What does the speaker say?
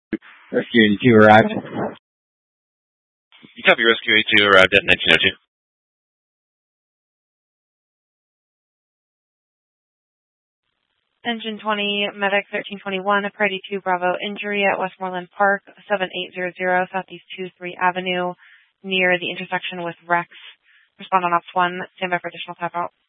Rescue 82 arrived. You copy, Rescue 82 arrived at 1902. Engine 20, Medic 1321, a Priority 2 Bravo injury at Westmoreland Park, 7800 Southeast 23 Avenue, near the intersection with Rex. Respond on Ops 1. Stand by for additional tap out.